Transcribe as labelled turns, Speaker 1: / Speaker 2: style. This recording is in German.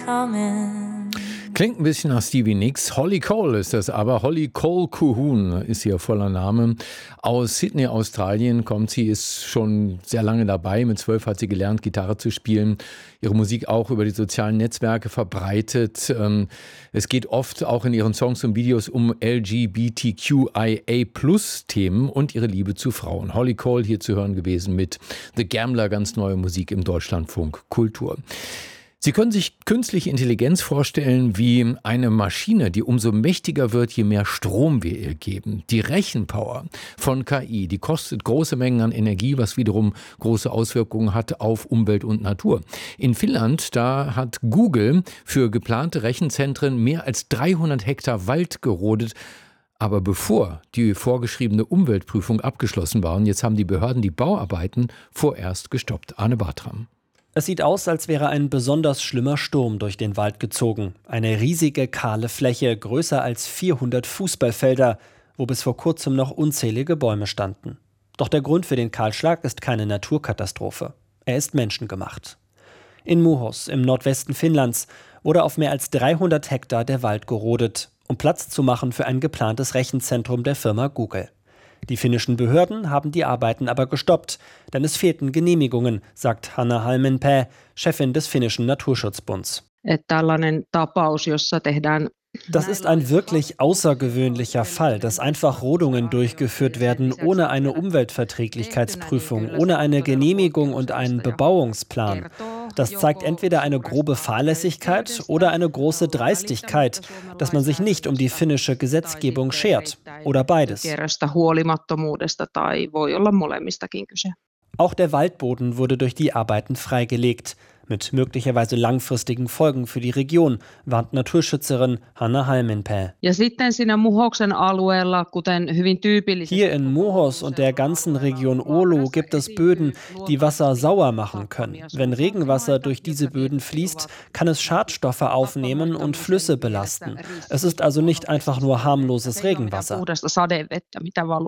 Speaker 1: coming.
Speaker 2: Klingt ein bisschen nach Stevie Nicks. Holly Cole ist das aber. Holly Cole Colquhoun ist ihr voller Name. Aus Sydney, Australien kommt sie, ist schon sehr lange dabei. Mit 12 hat sie gelernt, Gitarre zu spielen. Ihre Musik auch über die sozialen Netzwerke verbreitet. Es geht oft auch in ihren Songs und Videos um LGBTQIA+-Themen und ihre Liebe zu Frauen. Holly Cole hier zu hören gewesen mit The Gambler, ganz neue Musik im Deutschlandfunk Kultur. Sie können sich künstliche Intelligenz vorstellen wie eine Maschine, die umso mächtiger wird, je mehr Strom wir ihr geben. Die Rechenpower von KI, die kostet große Mengen an Energie, was wiederum große Auswirkungen hat auf Umwelt und Natur. In Finnland, da hat Google für geplante Rechenzentren mehr als 300 Hektar Wald gerodet. Aber bevor die vorgeschriebene Umweltprüfung abgeschlossen war, jetzt haben die Behörden die Bauarbeiten vorerst gestoppt. Arne Bartram.
Speaker 3: Es sieht aus, als wäre ein besonders schlimmer Sturm durch den Wald gezogen. Eine riesige kahle Fläche, größer als 400 Fußballfelder, wo bis vor kurzem noch unzählige Bäume standen. Doch der Grund für den Kahlschlag ist keine Naturkatastrophe. Er ist menschengemacht. In Muhos im Nordwesten Finnlands wurde auf mehr als 300 Hektar der Wald gerodet, um Platz zu machen für ein geplantes Rechenzentrum der Firma Google. Die finnischen Behörden haben die Arbeiten aber gestoppt, denn es fehlten Genehmigungen, sagt Hanna Halmenpää, Chefin des finnischen Naturschutzbunds. Das ist ein wirklich außergewöhnlicher Fall, dass einfach Rodungen durchgeführt werden, ohne eine Umweltverträglichkeitsprüfung, ohne eine Genehmigung und einen Bebauungsplan. Das zeigt entweder eine grobe Fahrlässigkeit oder eine große Dreistigkeit, dass man sich nicht um die finnische Gesetzgebung schert. Oder beides. Auch der Waldboden wurde durch die Arbeiten freigelegt. Mit möglicherweise langfristigen Folgen für die Region, warnt Naturschützerin Hanna Halmenpää. Hier in Muhos und der ganzen Region Oulu gibt es Böden, die Wasser sauer machen können. Wenn Regenwasser durch diese Böden fließt, kann es Schadstoffe aufnehmen und Flüsse belasten. Es ist also nicht einfach nur harmloses Regenwasser.